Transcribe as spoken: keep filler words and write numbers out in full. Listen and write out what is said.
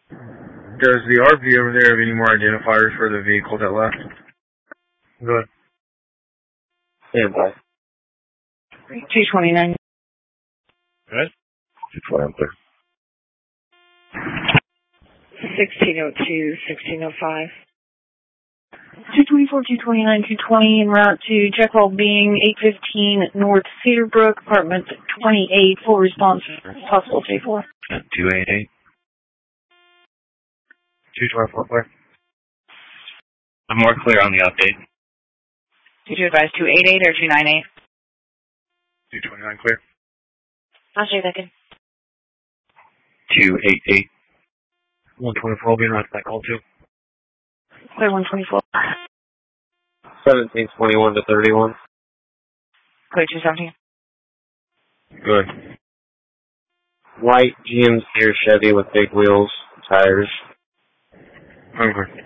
Does the R V over there have any more identifiers for the vehicle that left? Good. Stand by. two twenty-nine. Good. two twenty, I'm clear. sixteen oh two, sixteen oh five. two twenty-four, two twenty-nine, two twenty en route to Jekyll being eight fifteen North Cedarbrook, apartment twenty-eight, full response, possible J four. two eighty-eight. two twenty-four, clear. I'm more clear on the update. Did you advise two eighty-eight or two ninety-eight? two twenty-nine, clear. I'll say that again. two eighty-eight. one twenty-four will be in route to that call too. Clear one twenty-four. seventeen twenty-one to thirty-one. Clear two seventeen. Good. White G M C or Chevy with big wheels, tires. Okay.